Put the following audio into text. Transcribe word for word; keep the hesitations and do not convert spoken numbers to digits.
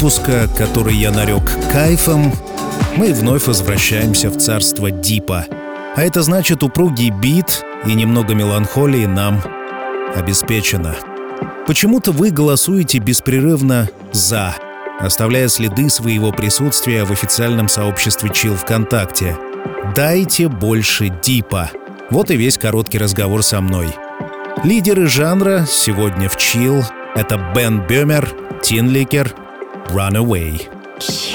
выпуска, который я нарек «Кайфом», мы вновь возвращаемся в царство дипа. А это значит, упругий бит и немного меланхолии нам обеспечено. Почему-то вы голосуете беспрерывно «за», оставляя следы своего присутствия в официальном сообществе Chill ВКонтакте. Дайте больше дипа. Вот и весь короткий разговор со мной. Лидеры жанра сегодня в Chill — это Бен Бёмер, Tinlicker, Runaway.